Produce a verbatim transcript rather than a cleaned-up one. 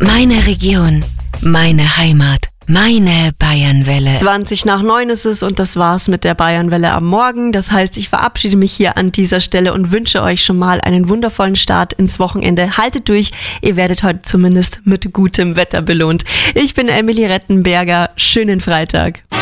Meine Region, meine Heimat, meine Bayernwelle. zwanzig nach neun ist es und das war's mit der Bayernwelle am Morgen. Das heißt, ich verabschiede mich hier an dieser Stelle und wünsche euch schon mal einen wundervollen Start ins Wochenende. Haltet durch, ihr werdet heute zumindest mit gutem Wetter belohnt. Ich bin Emily Rettenberger. Schönen Freitag.